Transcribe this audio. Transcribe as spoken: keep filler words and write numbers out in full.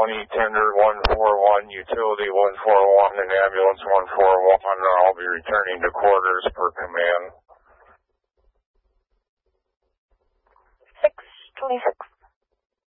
County, Tender one four one, Utility one four one, and Ambulance one four one. I'll be returning to quarters per command. six twenty-six.